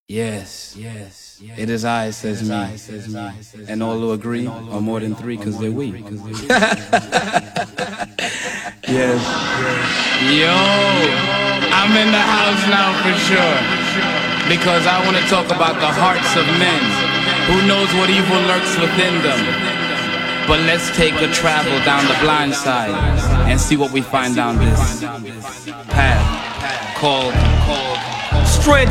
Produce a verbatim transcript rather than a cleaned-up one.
Yes, yes, it is I, says me, and all who agree are more than three, cause they're we. Yes. Yo, I'm in the house now for sure, because I want to talk about the hearts of men. Who knows what evil lurks within them? But let's take a travel down the blind side and see what we find down this path called Straight